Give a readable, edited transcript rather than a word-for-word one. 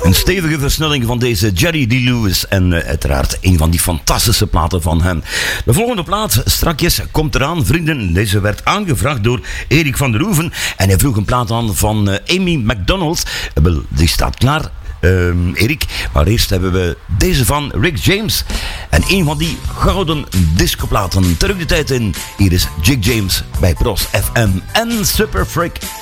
Een stevige versnelling van deze Jerry Lee Lewis en uiteraard een van die fantastische platen van hem. De volgende plaat, strakjes, komt eraan, vrienden. Deze werd aangevraagd door Erik van der Hoeven en hij vroeg een plaat aan van Amy McDonald. Wel, die staat klaar. Erik, maar eerst hebben we deze van Rick James en een van die gouden discoplaten. Terug de tijd in, hier is Jig James bij Pros FM en Super Freak.